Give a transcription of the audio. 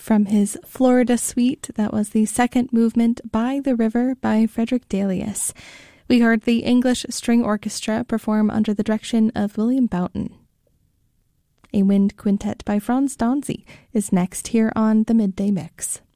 From his Florida Suite, that was the second movement, By the River, by Frederick Delius. We heard the English String Orchestra perform under the direction of William Boughton. A wind quintet by Franz Danzy is next here on the Midday Mix.